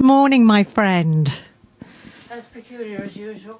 morning, my friend. As peculiar as usual.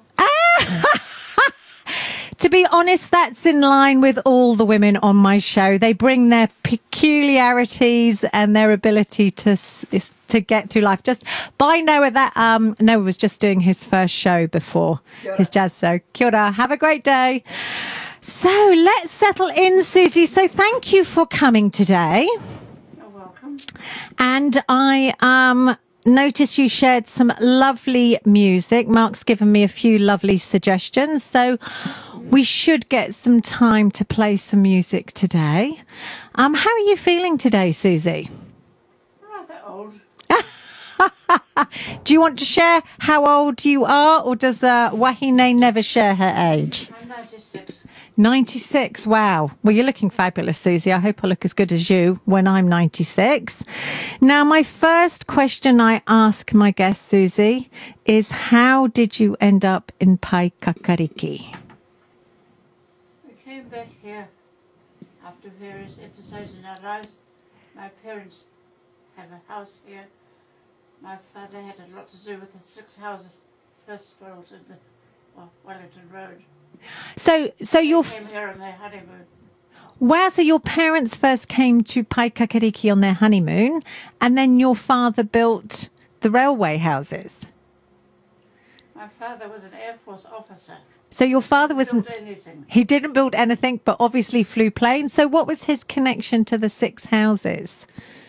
To be honest, that's in line with all the women on my show. They bring their peculiarities and their ability to get through life. Just by Noah, Noah was just doing his first show before his jazz show. Kia ora. Have a great day. So let's settle in, Susie. So thank you for coming today. You're welcome. And I noticed you shared some lovely music. Mark's given me a few lovely suggestions. So we should get some time to play some music today. How are you feeling today, Susie? Rather old. Do you want to share how old you are, or does Wahine never share her age? I'm 96. 96, wow. Well, you're looking fabulous, Susie. I hope I look as good as you when I'm 96. Now, my first question I ask my guest, Susie, is how did you end up in Paikakariki? We came back here after various episodes in our lives. My parents have a house here. My father had a lot to do with the 6 houses first built in the Wellington Road. So your They came here on their honeymoon. wow, so your parents first came to Paikakariki on their honeymoon, and then your father built the railway houses. My father was an Air Force officer. So your father wasn't... Built anything. He didn't build anything, but obviously flew planes. So what was his connection to the 6 houses?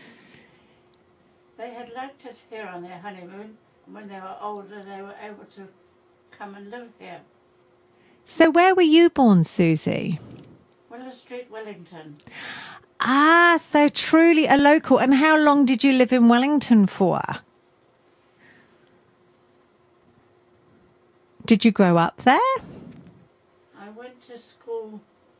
They had liked it here on their honeymoon, and when they were older they were able to come and live here. So where were you born, Susie? Willow Street, Wellington. Ah, so truly a local. And how long did you live in Wellington for? Did you grow up there? I went to school,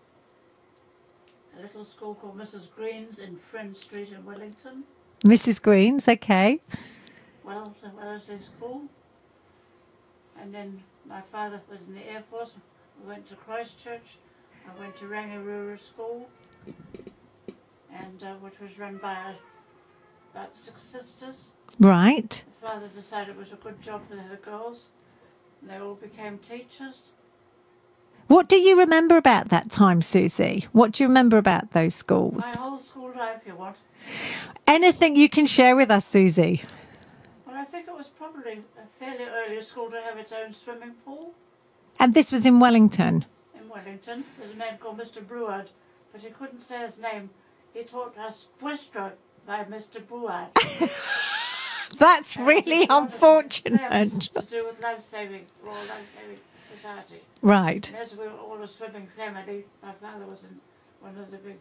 a little school called Mrs. Green's in Friend Street in Wellington. Mrs. Green's, okay. Wellesley School. And then my father was in the Air Force. We went to Christchurch. I went to Rangiruru School, and which was run by about 6 sisters. Right. The father decided it was a good job for the girls. And they all became teachers. What do you remember about that time, Susie? What do you remember about those schools? My whole school life, you want? Anything you can share with us, Susie? Well, I think it was probably a fairly early school to have its own swimming pool. And this was in Wellington? In Wellington. There's a man called Mr. Bruard, but he couldn't say his name. He taught us Puestro by Mr. Bruard. That's really unfortunate. To do with life-saving, Royal Life-Saving Society. Right. And as we were all a swimming family, my father was in one of the big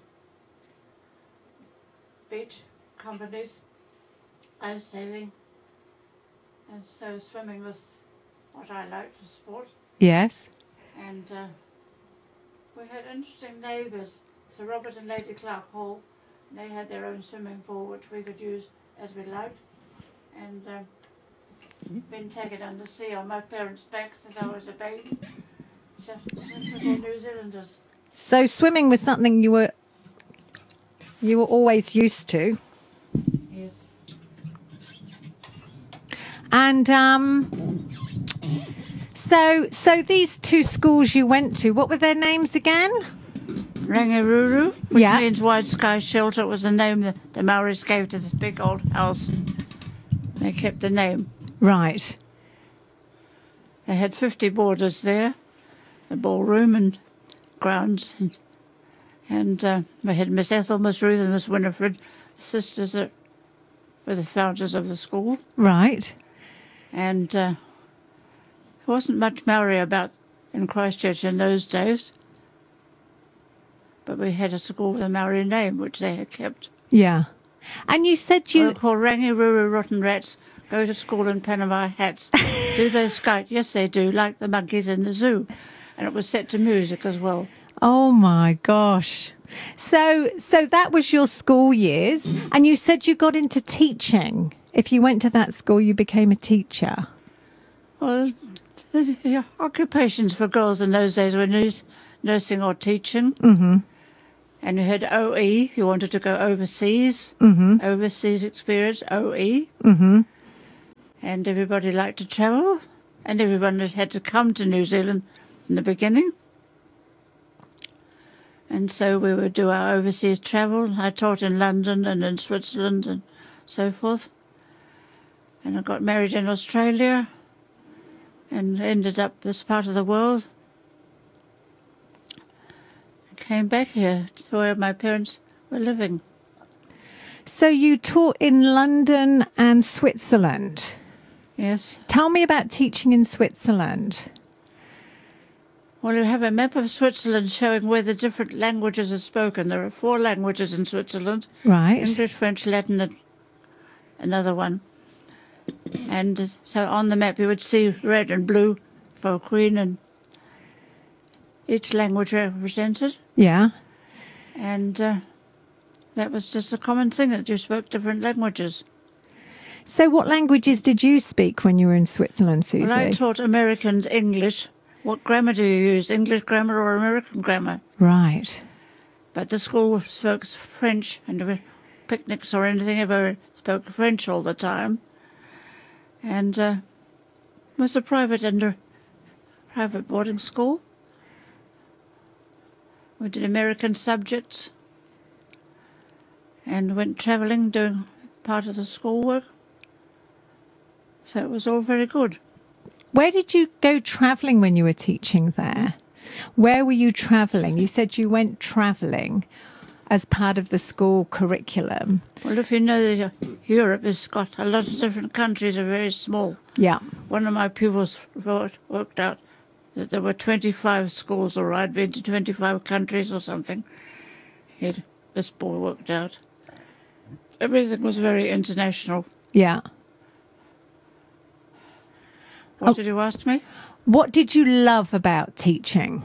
beach companies, life-saving. And so swimming was what I liked for sport. Yes. And we had interesting neighbours, Sir Robert and Lady Clark Hall. And they had their own swimming pool, which we could use as we liked. And been taken under sea on my parents' backs since I was a baby. Just little New Zealanders. So swimming was something you were always used to. Yes. And so these 2 schools you went to, what were their names again? Rangiruru, which Yeah. means Wide Sky Shelter, was the name that the Maoris gave to this big old house. They kept the name. Right. They had 50 boarders there, a ballroom and grounds. And we had Miss Ethel, Miss Ruth and Miss Winifred, sisters that were the founders of the school. Right. And there wasn't much Maori about in Christchurch in those days. But we had a school with a Maori name, which they had kept. Yeah. And you said We you... were called Rangiruru Rotten Rats, go to school in Panama hats. Do they skate? Yes, they do, like the monkeys in the zoo. And it was set to music as well. Oh, my gosh. So that was your school years, and you said you got into teaching. If you went to that school, you became a teacher. Well, the occupations for girls in those days were nursing or teaching. Mm-hmm. And you had OE, you wanted to go overseas, overseas experience, OE. Mm-hmm. and everybody liked to travel, and everyone had to come to New Zealand in the beginning. And so we would do our overseas travel. I taught in London and in Switzerland and so forth. And I got married in Australia and ended up this part of the world. I came back here to where my parents were living. So you taught in London and Switzerland. Yes. Tell me about teaching in Switzerland. Well, you have a map of Switzerland showing where the different languages are spoken. There are 4 languages in Switzerland. Right. English, French, Latin, and another one. And so on the map you would see red and blue for Queen and each language represented. Yeah. And that was just a common thing, that you spoke different languages. So what languages did you speak when you were in Switzerland, Susie? Well, I taught Americans English. What grammar do you use, English grammar or American grammar? Right. But the school spoke French, and picnics or anything, everyone spoke French all the time. And it was a private boarding school. We did American subjects and went travelling, doing part of the schoolwork. So it was all very good. Where did you go travelling when you were teaching there? Where were you travelling? You said you went travelling as part of the school curriculum. Well, if you know that Europe has got a lot of different countries, are very small. Yeah. One of my pupils worked out that there were 25 schools, or I'd been to 25 countries or something. This boy worked out. Everything was very international. Yeah. What did you ask me? What did you love about teaching?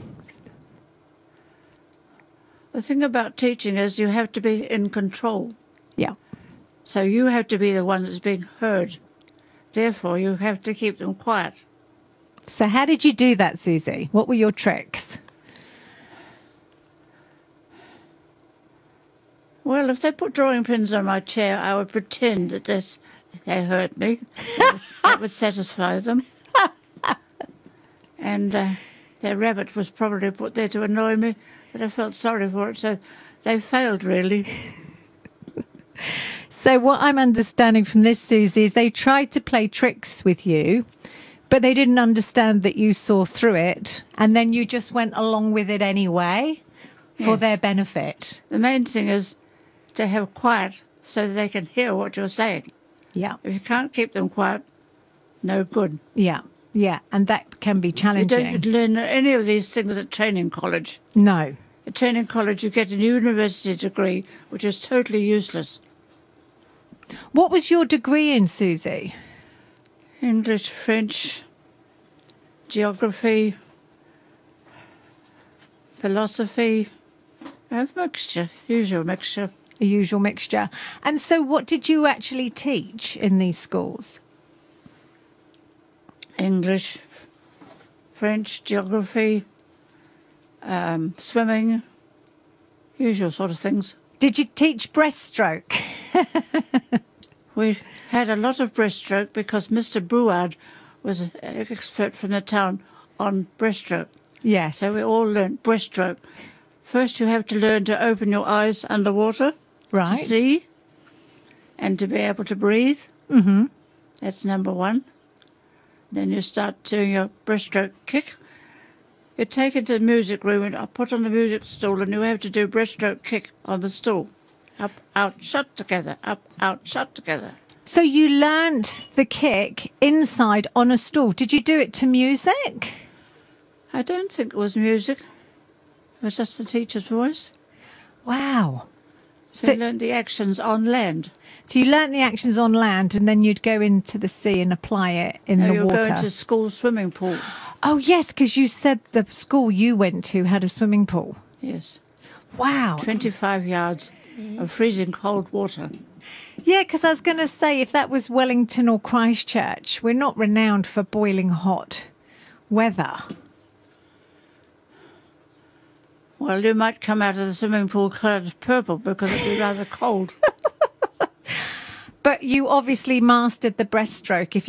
The thing about teaching is you have to be in control. Yeah. So you have to be the one that's being heard. Therefore, you have to keep them quiet. So how did you do that, Susie? What were your tricks? Well, if they put drawing pins on my chair, I would pretend that they heard me. That would satisfy them. And their rabbit was probably put there to annoy me, but I felt sorry for it, so they failed, really. So what I'm understanding from this, Susie, is they tried to play tricks with you, but they didn't understand that you saw through it, and then you just went along with it anyway for Yes. their benefit. The main thing is to have quiet so that they can hear what you're saying. Yeah. If you can't keep them quiet, no good. Yeah. Yeah. And that can be You challenging. don't learn any of these things at training college. No. At training college, you get a university degree, which is totally useless. What was your degree in, Susie? English, French, geography, philosophy, a mixture, usual mixture. A usual mixture. And so what did you actually teach in these schools? English, French, geography, swimming, usual sort of things. Did you teach breaststroke? We had a lot of breaststroke because Mr. Brouard was an expert from the town on breaststroke. Yes. So we all learnt breaststroke. First you have to learn to open your eyes underwater, right. to see, and to be able to breathe. Mm-hmm. That's number one. Then you start doing your breaststroke kick. You take it to the music room and put on the music stool, and you have to do breaststroke kick on the stool. Up, out, shut together. Up, out, shut together. So you learnt the kick inside on a stool. Did you do it to music? I don't think it was music. It was just the teacher's voice. Wow. So you learned the actions on land. So you learnt the actions on land, and then you'd go into the sea and apply it in Now the you'll water. go into school swimming pool. Oh, yes, because you said the school you went to had a swimming pool. Yes. Wow. 25 yards of freezing cold water. Yeah, because I was going to say, if that was Wellington or Christchurch, we're not renowned for boiling hot weather. Well, you might come out of the swimming pool coloured purple because it'd be rather cold. But you obviously mastered the breaststroke if